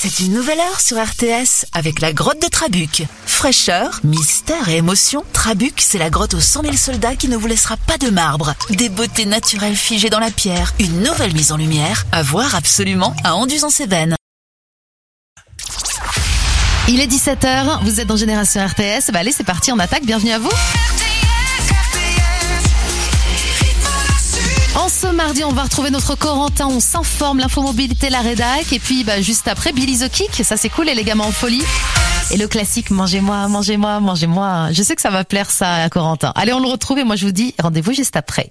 C'est une nouvelle heure sur RTS avec la grotte de Trabuc. Fraîcheur, mystère et émotion, Trabuc, c'est la grotte aux 100 000 soldats qui ne vous laissera pas de marbre. Des beautés naturelles figées dans la pierre, une nouvelle mise en lumière, à voir absolument à Anduze-en-Cévennes. Il est 17h, vous êtes dans Génération RTS. Allez, c'est parti, on attaque, bienvenue à vous. En ce mardi, on va retrouver notre Corentin, on s'informe, l'infomobilité, la rédac, et puis juste après, Billy the Kick, ça c'est cool, et les gamins en folie. Et le classique, mangez-moi, mangez-moi, mangez-moi. Je sais que ça va plaire ça à Corentin. Allez, on le retrouve et moi je vous dis rendez-vous juste après.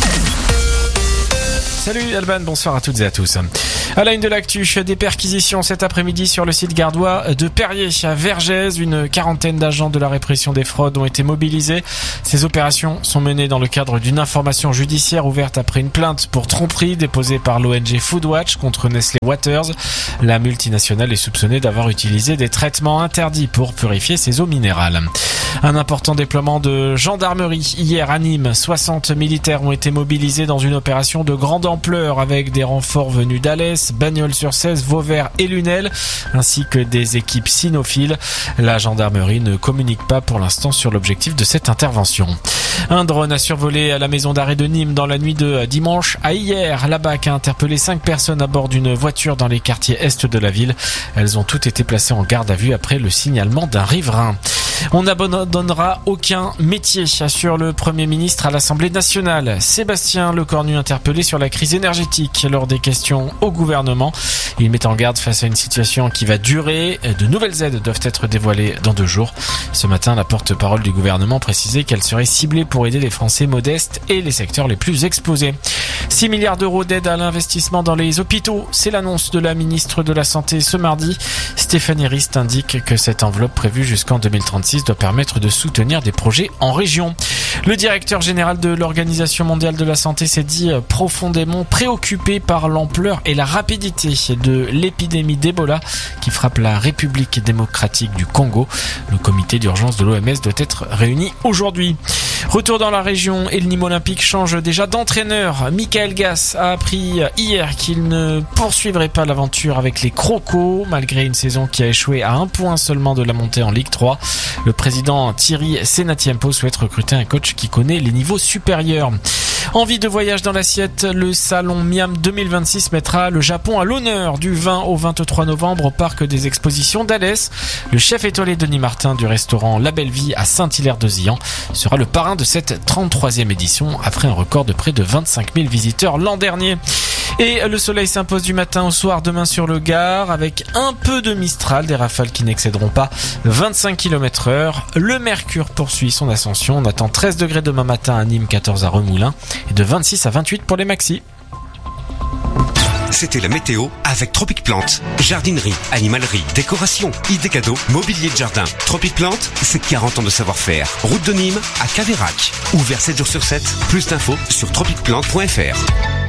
Salut Alban, bonsoir à toutes et à tous. À la une de l'actu, des perquisitions cet après-midi sur le site gardois de Perrier à Vergès. Une quarantaine d'agents de la répression des fraudes ont été mobilisés. Ces opérations sont menées dans le cadre d'une information judiciaire ouverte après une plainte pour tromperie déposée par l'ONG Foodwatch contre Nestlé Waters. La multinationale est soupçonnée d'avoir utilisé des traitements interdits pour purifier ses eaux minérales. Un important déploiement de gendarmerie hier à Nîmes. 60 militaires ont été mobilisés dans une opération de grande ampleur avec des renforts venus d'Alès, Bagnols-sur-Cèze, Vauvert et Lunel, ainsi que des équipes cynophiles. La gendarmerie ne communique pas pour l'instant sur l'objectif de cette intervention. Un drone a survolé à la maison d'arrêt de Nîmes dans la nuit de dimanche à hier. La BAC a interpellé 5 personnes à bord d'une voiture dans les quartiers est de la ville. Elles ont toutes été placées en garde à vue après le signalement d'un riverain. On n'abandonnera aucun métier, assure le Premier ministre à l'Assemblée nationale. Sébastien Lecornu interpellé sur la crise énergétique lors des questions au gouvernement. Il met en garde face à une situation qui va durer. De nouvelles aides doivent être dévoilées dans 2 jours. Ce matin, la porte-parole du gouvernement précisait qu'elle serait ciblée pour aider les Français modestes et les secteurs les plus exposés. 6 milliards d'euros d'aide à l'investissement dans les hôpitaux. C'est l'annonce de la ministre de la Santé ce mardi. Stéphanie Rist indique que cette enveloppe prévue jusqu'en 2036 doit permettre de soutenir des projets en région. Le directeur général de l'Organisation mondiale de la santé s'est dit profondément préoccupé par l'ampleur et la rapidité de l'épidémie d'Ebola qui frappe la République démocratique du Congo. Le comité d'urgence de l'OMS doit être réuni aujourd'hui. Retour dans la région et le Nîmes Olympique change déjà d'entraîneur. Michael Gass a appris hier qu'il ne poursuivrait pas l'aventure avec les Crocos malgré une saison qui a échoué à 1 point seulement de la montée en Ligue 3. Le président Thierry Senatiempo souhaite recruter un coach qui connaît les niveaux supérieurs. Envie de voyage dans l'assiette, le salon Miam 2026 mettra le Japon à l'honneur du 20 au 23 novembre au parc des expositions d'Alès. Le chef étoilé Denis Martin du restaurant La Belle Vie à Saint-Hilaire-de-Zian sera le parrain de cette 33e édition après un record de près de 25 000 visiteurs l'an dernier. Et le soleil s'impose du matin au soir demain sur le Gard avec un peu de Mistral, des rafales qui n'excéderont pas 25 km/h. Le mercure poursuit son ascension. On attend 13 degrés demain matin à Nîmes, 14 à Remoulins et de 26 à 28 pour les maxis. C'était la météo avec Tropic Plante. Jardinerie, animalerie, décoration, idées cadeaux, mobilier de jardin. Tropic Plante, c'est 40 ans de savoir-faire. Route de Nîmes à Caveyrac. Ouvert 7 jours sur 7. Plus d'infos sur tropicplante.fr.